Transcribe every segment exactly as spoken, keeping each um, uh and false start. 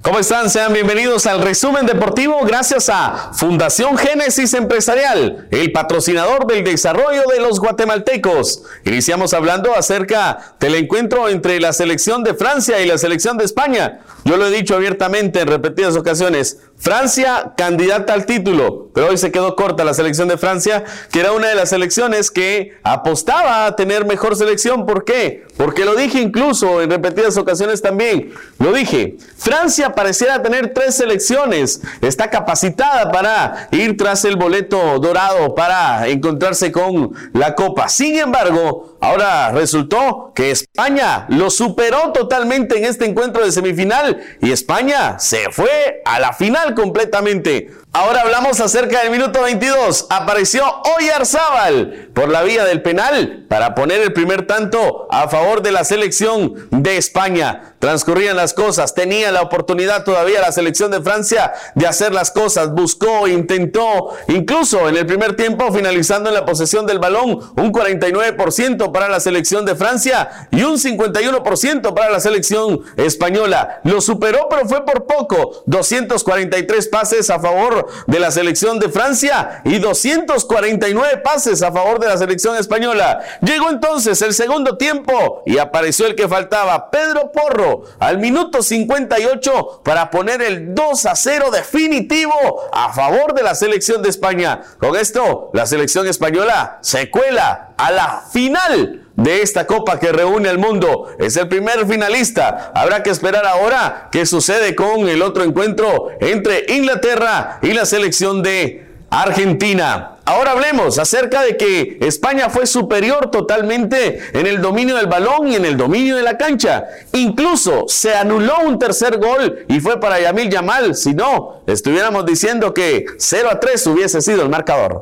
¿Cómo están? Sean bienvenidos al resumen deportivo gracias a Fundación Génesis Empresarial, el patrocinador del desarrollo de los guatemaltecos. Iniciamos hablando acerca del encuentro entre la selección de Francia y la selección de España. Yo lo he dicho abiertamente en repetidas ocasiones, Francia candidata al título, pero hoy se quedó corta la selección de Francia, que era una de las selecciones que apostaba a tener mejor selección. ¿Por qué? Porque lo dije incluso en repetidas ocasiones también. Lo dije, Francia pareciera tener tres selecciones, está capacitada para ir tras el boleto dorado, para encontrarse con la Copa. Sin embargo, ahora resultó que España lo superó totalmente en este encuentro de semifinal y España se fue a la final completamente. Ahora hablamos acerca del minuto veintidós. Apareció Oyarzábal por la vía del penal para poner el primer tanto a favor de la selección de España. Transcurrían las cosas, tenía la oportunidad todavía la selección de Francia de hacer las cosas, buscó, intentó, incluso en el primer tiempo finalizando en la posesión del balón, un cuarenta y nueve por ciento para la selección de Francia y un cincuenta y uno por ciento para la selección española. Lo superó, pero fue por poco, doscientos cuarenta y tres pases a favor de la selección de Francia y doscientos cuarenta y nueve pases a favor de la selección española. Llegó entonces el segundo tiempo y apareció el que faltaba, Pedro Porro, al minuto cincuenta y ocho para poner el dos a cero definitivo a favor de la selección de España. Con esto, la selección española se cuela a la final de esta copa que reúne al mundo. Es el primer finalista. Habrá que esperar ahora qué sucede con el otro encuentro entre Inglaterra y la selección de Argentina. Ahora hablemos acerca de que España fue superior totalmente en el dominio del balón y en el dominio de la cancha. Incluso se anuló un tercer gol y fue para Yamil Yamal. Si no, estuviéramos diciendo que cero a tres hubiese sido el marcador.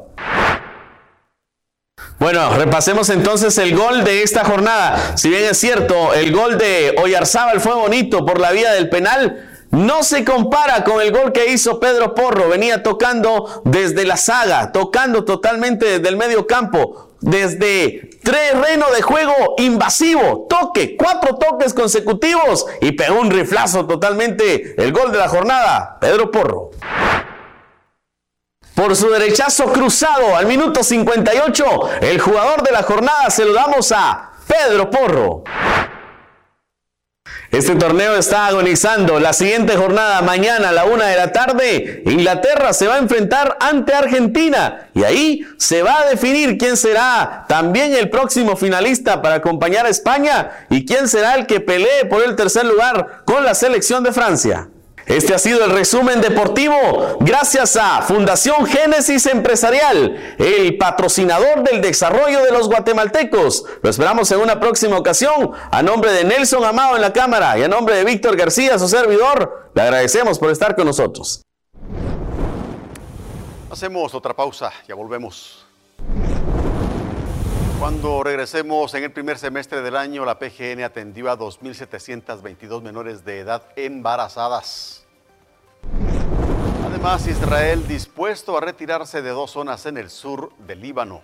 Bueno, repasemos entonces el gol de esta jornada. Si bien es cierto, el gol de Oyarzábal fue bonito por la vía del penal, no se compara con el gol que hizo Pedro Porro. Venía tocando desde la saga, tocando totalmente desde el medio campo, desde terreno de juego invasivo, toque, cuatro toques consecutivos y pegó un riflazo totalmente. El gol de la jornada, Pedro Porro. Por su derechazo cruzado al minuto cincuenta y ocho, el jugador de la jornada se lo damos a Pedro Porro. Este torneo está agonizando. La siguiente jornada, mañana a la una de la tarde, Inglaterra se va a enfrentar ante Argentina y ahí se va a definir quién será también el próximo finalista para acompañar a España y quién será el que pelee por el tercer lugar con la selección de Francia. Este ha sido el resumen deportivo gracias a Fundación Génesis Empresarial, el patrocinador del desarrollo de los guatemaltecos. Lo esperamos en una próxima ocasión. A nombre de Nelson Amado en la cámara y a nombre de Víctor García, su servidor, le agradecemos por estar con nosotros. Hacemos otra pausa, ya volvemos. Cuando regresemos en el primer semestre del año, la P G N atendió a dos mil setecientos veintidós menores de edad embarazadas. Además, Israel dispuesto a retirarse de dos zonas en el sur del Líbano.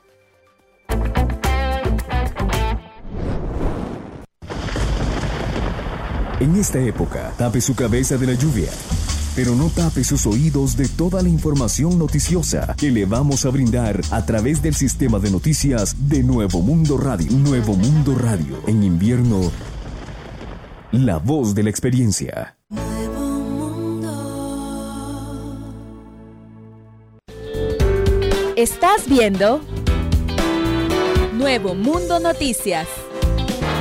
En esta época, tape su cabeza de la lluvia, pero no tape sus oídos de toda la información noticiosa que le vamos a brindar a través del sistema de noticias de Nuevo Mundo Radio. Nuevo Mundo Radio. En invierno, la voz de la experiencia. Nuevo Mundo. Estás viendo Nuevo Mundo Noticias.